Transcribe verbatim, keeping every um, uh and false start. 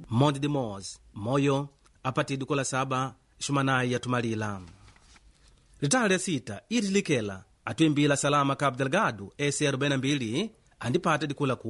Monte de Mos moyo apati dikola saba shumanayi yatumalila litali ya sita iti likela atwimbila salama Cabo Delgado esi arobaini na mbili andipata dikula ku